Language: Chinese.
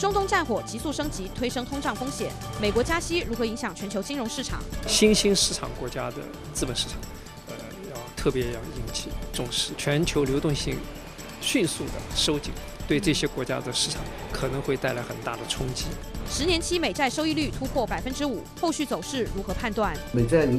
中东战火急速升级，推升通胀风险。美国加息如何影响全球金融市场？ 新兴市场国家的资本市场，特别要引起重视。全球流动性迅速的收紧，对这些国家的市场可能会带来很大的冲击。 10年期美债收益率突破5%，后续走势如何判断？ 美债